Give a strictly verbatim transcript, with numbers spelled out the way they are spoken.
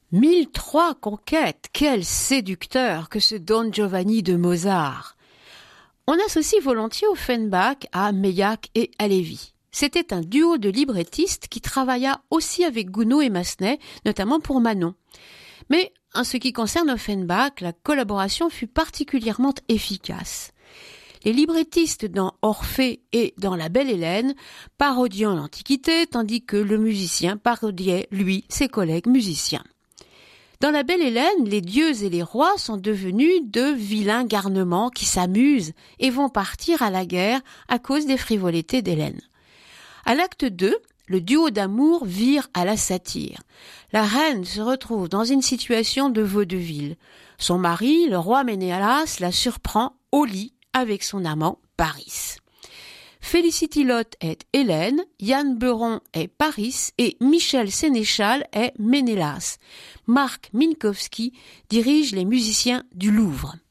Mille trois conquêtes, quel séducteur que ce Don Giovanni de Mozart. On associe volontiers Offenbach à Meilhac et Halévy. C'était un duo de librettistes qui travailla aussi avec Gounod et Massenet, notamment pour Manon. Mais en ce qui concerne Offenbach, la collaboration fut particulièrement efficace. Les librettistes dans Orphée et dans La Belle Hélène parodiant l'Antiquité, tandis que le musicien parodiait, lui, ses collègues musiciens. Dans La Belle Hélène, les dieux et les rois sont devenus de vilains garnements qui s'amusent et vont partir à la guerre à cause des frivolités d'Hélène. À l'acte deux, le duo d'amour vire à la satire. La reine se retrouve dans une situation de vaudeville. Son mari, le roi Ménélas, la surprend au lit avec son amant Paris. Félicity Lotte est Hélène, Yann Beuron est Paris et Michel Sénéchal est Ménélas. Marc Minkowski dirige les musiciens du Louvre.